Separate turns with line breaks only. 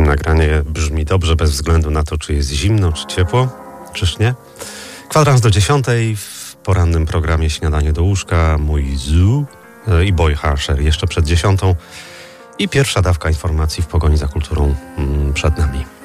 nagranie brzmi dobrze, bez względu na to, czy jest zimno, czy ciepło, czyż nie? 9:45 w porannym programie Śniadanie do łóżka, mój Zoo i Boy Harsher jeszcze przed 10:00 i pierwsza dawka informacji w pogoni za kulturą przed nami.